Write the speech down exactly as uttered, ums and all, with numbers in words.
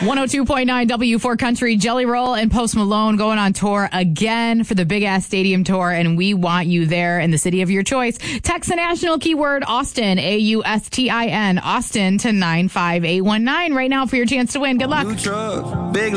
one oh two point nine W four Country, Jelly Roll and Post Malone going on tour again for the Big Ass Stadium Tour, and we want you there in the city of your choice. Text the national keyword Austin, A U S T I N, Austin to nine five eight one nine right now for your chance to win. Good luck.